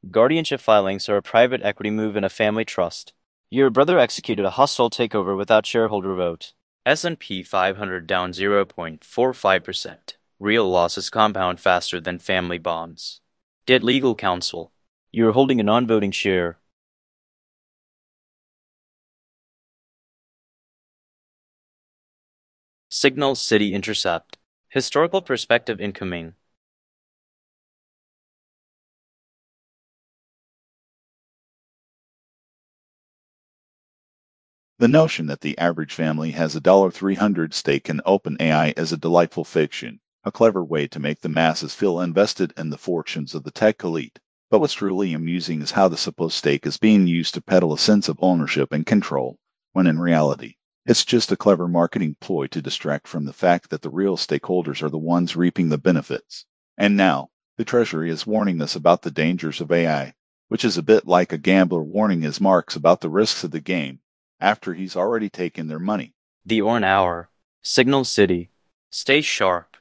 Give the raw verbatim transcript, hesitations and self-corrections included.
Guardianship filings are a private equity move in a family trust. Your brother executed a hostile takeover without shareholder vote. S and P five hundred down zero point four five percent. Real losses compound faster than family bonds. Debt legal counsel. You're holding a non-voting share. Signal City Intercept. Historical perspective incoming. The notion that the average family has a three hundred dollars stake in OpenAI is a delightful fiction, a clever way to make the masses feel invested in the fortunes of the tech elite. But what's truly amusing is how the supposed stake is being used to peddle a sense of ownership and control, when in reality, it's just a clever marketing ploy to distract from the fact that the real stakeholders are the ones reaping the benefits. And now, the Treasury is warning us about the dangers of A I, which is a bit like a gambler warning his marks about the risks of the game after he's already taken their money. The Orn Hour. Signal City. Stay sharp.